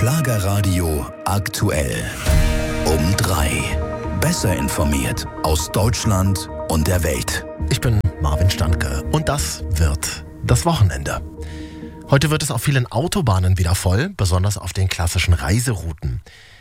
Schlagerradio aktuell. Um 3. Besser informiert aus Deutschland und der Welt. Ich bin Marvin Standke und das wird das Wochenende. Heute wird es auf vielen Autobahnen wieder voll, besonders auf den klassischen Reiserouten.